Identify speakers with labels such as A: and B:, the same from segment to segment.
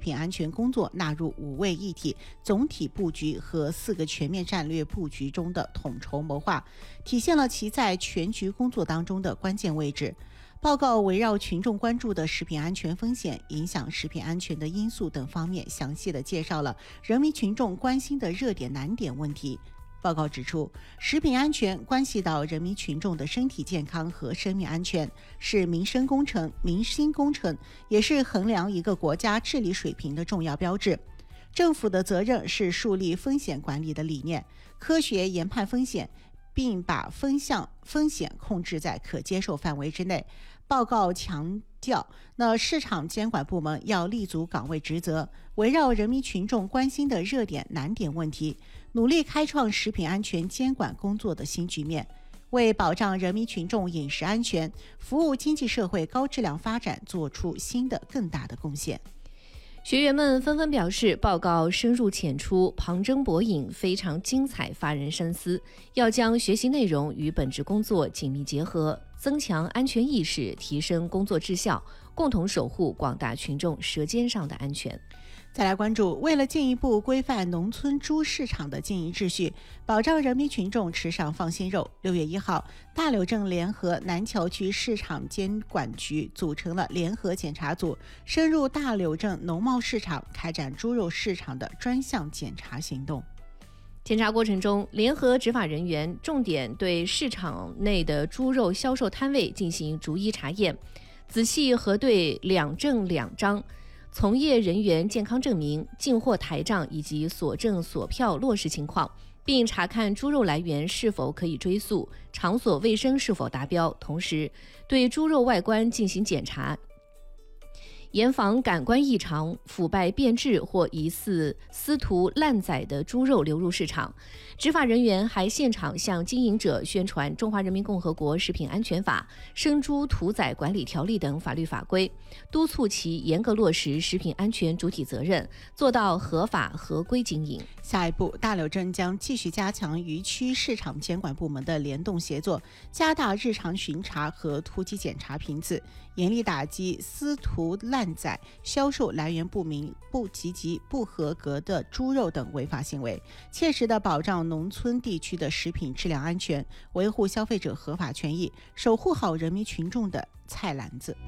A: 品安全工作纳入5位一体总体布局和4个全面战略布局中的统筹谋划，体现了其在全局工作当中的关键位置。报告围绕群众关注的食品安全风险、影响食品安全的因素等方面，详细地介绍了人民群众关心的热点难点问题。报告指出，食品安全关系到人民群众的身体健康和生命安全，是民生工程、民心工程，也是衡量一个国家治理水平的重要标志。政府的责任是树立风险管理的理念，科学研判风险，并把风险控制在可接受范围之内。报告强调，市场监管部门要立足岗位职责，围绕人民群众关心的热点难点问题，努力开创食品安全监管工作的新局面，为保障人民群众饮食安全、服务经济社会高质量发展做出新的更大的贡献。
B: 学员们纷纷表示，报告深入浅出、旁征博引，非常精彩，发人深思。要将学习内容与本职工作紧密结合，增强安全意识，提升工作质效，共同守护广大群众舌尖上的安全。
A: 再来关注，为了进一步规范农村猪市场的经营秩序，保障人民群众吃上放心肉，6月1号，大柳镇联合南桥区市场监管局组成了联合检查组，深入大柳镇农贸市场，开展猪肉市场的专项检查行动。
B: 检查过程中，联合执法人员重点对市场内的猪肉销售摊位进行逐一查验，仔细核对两证两章、从业人员健康证明、进货台账以及所证所票落实情况，并查看猪肉来源是否可以追溯，场所卫生是否达标，同时对猪肉外观进行检查，严防感官异常、腐败变质或疑似私屠滥宰的猪肉流入市场。执法人员还现场向经营者宣传《中华人民共和国食品安全法》、《生猪屠宰管理条例》等法律法规，督促其严格落实食品安全主体责任，做到合法合规经营。
A: 下一步，大柳镇将继续加强与区市场监管部门的联动协作，加大日常巡查和突击检查频次，严厉打击私屠滥宰、销售来源不明、不积极、不合格的猪肉等违法行为，切实地保障农村地区的食品质量安全，维护消费者合法权益，守护好人民群众的菜篮子。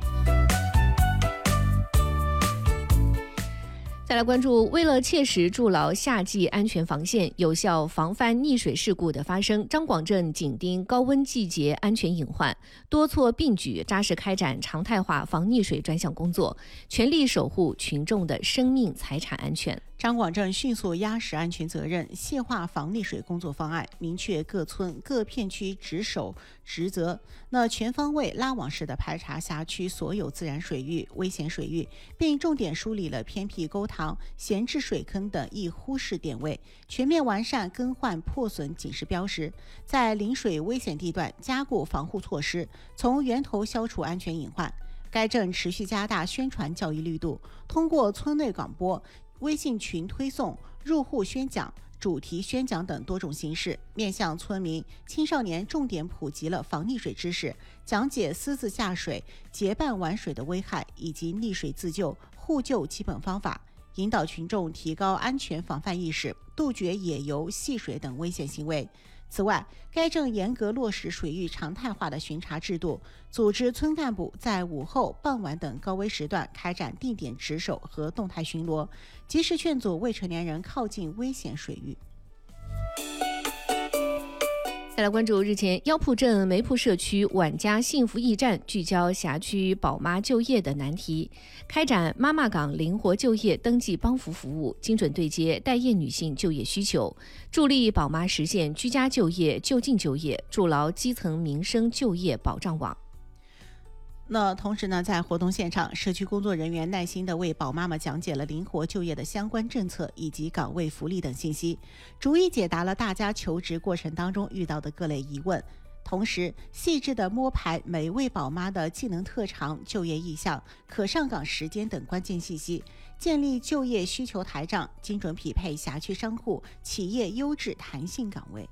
B: 再来关注，为了切实筑牢夏季安全防线，有效防范溺水事故的发生，张广镇紧盯高温季节安全隐患，多措并举，扎实开展常态化防溺水专项工作，全力守护群众的生命财产安全。
A: 张广镇迅速压实安全责任，细化防溺水工作方案，明确各村各片区值守职责，全方位拉网式的排查辖区所有自然水域、危险水域，并重点梳理了偏僻沟塘、闲置水坑等易忽视点位，全面完善更换破损警示标识，在临水危险地段加固防护措施，从源头消除安全隐患。该镇持续加大宣传教育力度，通过村内广播、微信群推送、入户宣讲、主题宣讲等多种形式，面向村民、青少年重点普及了防溺水知识，讲解私自下水、结伴玩水的危害以及溺水自救、互救基本方法，引导群众提高安全防范意识，杜绝野游、戏水等危险行为。此外，该镇严格落实水域常态化的巡查制度，组织村干部在午后、傍晚等高危时段开展定点值守和动态巡逻，及时劝阻未成年人靠近危险水域。
B: 再来关注，日前腰铺镇梅铺社区晚家幸福驿站聚焦辖区宝妈就业的难题，开展妈妈岗灵活就业登记帮扶服务，精准对接待业女性就业需求，助力宝妈实现居家就业、就近就业，筑牢基层民生就业保障网。
A: 同时在活动现场，社区工作人员耐心地为宝妈妈讲解了灵活就业的相关政策以及岗位福利等信息，逐一解答了大家求职过程当中遇到的各类疑问，同时细致地摸排每一位宝妈的技能特长、就业意向、可上岗时间等关键信息，建立就业需求台账，精准匹配辖区商户、企业优质弹性岗位。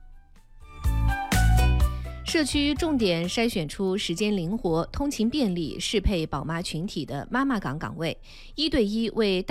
B: 社区重点筛选出时间灵活、通勤便利、适配宝妈群体的妈妈岗岗位，1对1为